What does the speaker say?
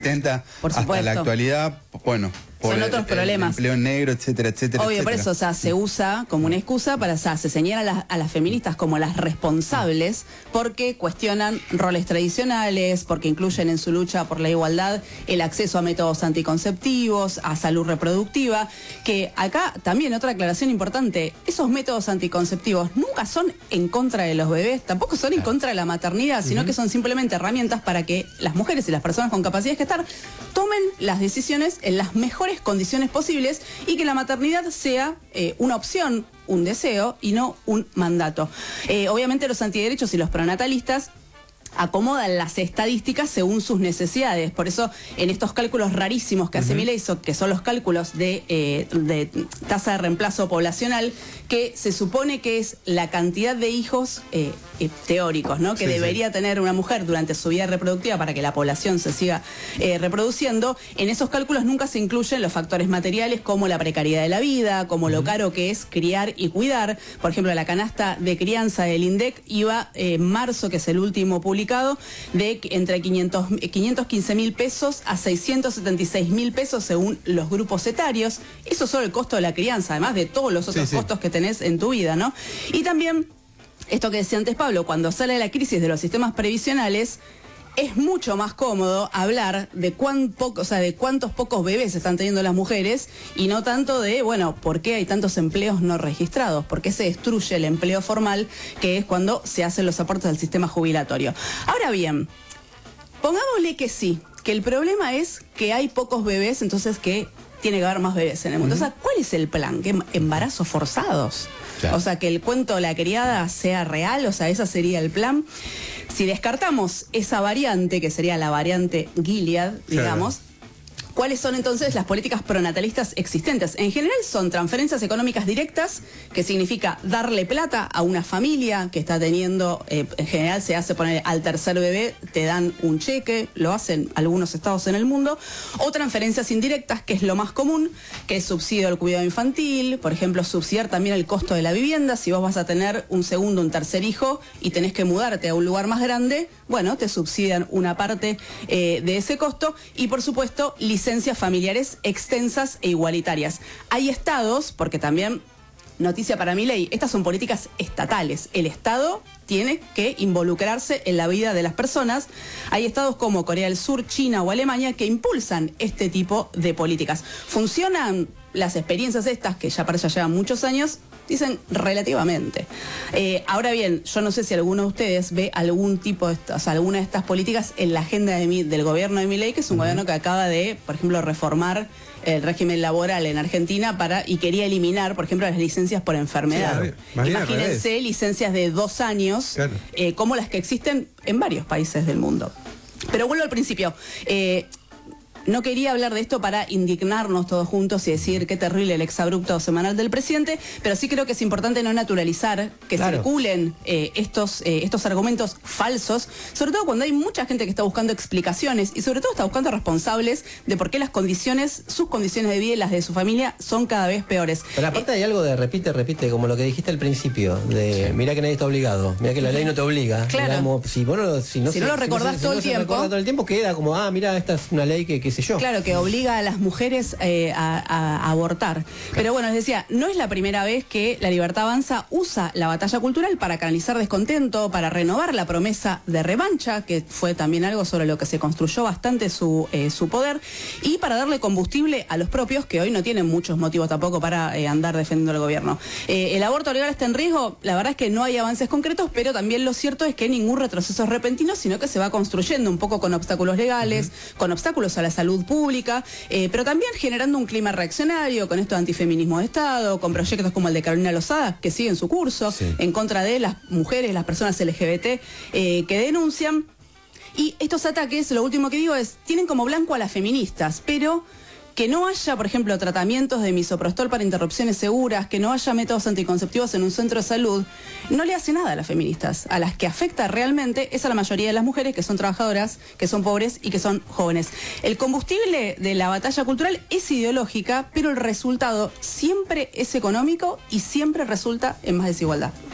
70 Por hasta supuesto. la actualidad, bueno, por son otros problemas. El empleo negro, etcétera, etcétera. Obvio, etcétera. por eso, o sea, se usa como una excusa para, o sea, se señala a las feministas como las responsables porque cuestionan roles tradicionales, porque incluyen en su lucha por la igualdad el acceso a métodos anticonceptivos, a salud reproductiva, que acá también otra aclaración importante, esos métodos anticonceptivos nunca son en contra de los bebés, tampoco son en contra de la maternidad, sino que son simplemente herramientas para que las mujeres y las personas con capacidad de gestar tomen las decisiones en las mejores condiciones posibles y que la maternidad sea una opción, un deseo y no un mandato. Obviamente los antiderechos y los pronatalistas acomodan las estadísticas según sus necesidades. Por eso, en estos cálculos rarísimos que hace Milei, que son los cálculos de tasa de reemplazo poblacional, que se supone que es la cantidad de hijos teóricos, ¿no? Que debería tener una mujer durante su vida reproductiva para que la población se siga reproduciendo. En esos cálculos nunca se incluyen los factores materiales como la precariedad de la vida, como lo caro que es criar y cuidar. Por ejemplo, la canasta de crianza del INDEC iba en marzo, que es el último publicado, de entre 515.000 pesos a 676.000 pesos según los grupos etarios. Eso es solo el costo de la crianza, además de todos los otros costos que tenés en tu vida, ¿no? Y también, esto que decía antes Pablo, cuando sale la crisis de los sistemas previsionales, es mucho más cómodo hablar de cuántos pocos bebés están teniendo las mujeres y no tanto de, bueno, ¿por qué hay tantos empleos no registrados? ¿Por qué se destruye el empleo formal, que es cuando se hacen los aportes al sistema jubilatorio? Ahora bien, pongámosle que sí, que el problema es que hay pocos bebés, entonces que tiene que haber más bebés en el mundo. O sea, ¿cuál es el plan? ¿Qué embarazos forzados? Claro. O sea, que el cuento de la criada sea real, o sea, ese sería el plan. Si descartamos esa variante, que sería la variante Gilead, digamos, ¿cuáles son entonces las políticas pronatalistas existentes? En general son transferencias económicas directas, que significa darle plata a una familia que está teniendo, en general se hace poner al tercer bebé, te dan un cheque, lo hacen algunos estados en el mundo, o transferencias indirectas, que es lo más común, que es subsidio al cuidado infantil, por ejemplo, subsidiar también el costo de la vivienda. Si vos vas a tener un segundo, un tercer hijo y tenés que mudarte a un lugar más grande, bueno, te subsidian una parte de ese costo y, por supuesto, licencias familiares extensas e igualitarias. Hay estados, porque también, noticia para Milei, estas son políticas estatales. El Estado tiene que involucrarse en la vida de las personas. Hay estados como Corea del Sur, China o Alemania que impulsan este tipo de políticas. ¿Funcionan las experiencias estas, que ya para allá llevan muchos años? Dicen relativamente. Ahora bien, yo no sé si alguno de ustedes ve algún tipo de, alguna de estas políticas en la agenda del gobierno de Milei, que es un gobierno que acaba de, por ejemplo, reformar el régimen laboral en Argentina y quería eliminar, por ejemplo, las licencias por enfermedad. Imagínense licencias de 2 años, como las que existen en varios países del mundo. Pero vuelvo al principio. No quería hablar de esto para indignarnos todos juntos y decir qué terrible el exabrupto semanal del presidente, pero sí creo que es importante no naturalizar que circulen estos argumentos falsos, sobre todo cuando hay mucha gente que está buscando explicaciones y sobre todo está buscando responsables de por qué sus condiciones de vida y las de su familia son cada vez peores. Pero aparte hay algo de repite, como lo que dijiste al principio, de mirá que nadie está obligado, mirá que la ley no te obliga. Claro. Digamos, si no lo recordás todo el tiempo, queda como, mira, esta es una ley que sé yo. Claro, que obliga a las mujeres a abortar. Pero bueno, les decía, no es la primera vez que La Libertad Avanza usa la batalla cultural para canalizar descontento, para renovar la promesa de revancha, que fue también algo sobre lo que se construyó bastante su poder, y para darle combustible a los propios, que hoy no tienen muchos motivos tampoco para andar defendiendo al gobierno. El aborto legal está en riesgo, la verdad es que no hay avances concretos, pero también lo cierto es que ningún retroceso es repentino, sino que se va construyendo un poco con obstáculos legales, con obstáculos a la salud pública, pero también generando un clima reaccionario con esto de antifeminismo de Estado, con proyectos como el de Carolina Lozada, que siguen su curso, en contra de las mujeres, las personas LGBT que denuncian. Y estos ataques, lo último que digo es, tienen como blanco a las feministas, pero que no haya, por ejemplo, tratamientos de misoprostol para interrupciones seguras, que no haya métodos anticonceptivos en un centro de salud, no le hace nada a las feministas. A las que afecta realmente es a la mayoría de las mujeres que son trabajadoras, que son pobres y que son jóvenes. El combustible de la batalla cultural es ideológica, pero el resultado siempre es económico y siempre resulta en más desigualdad.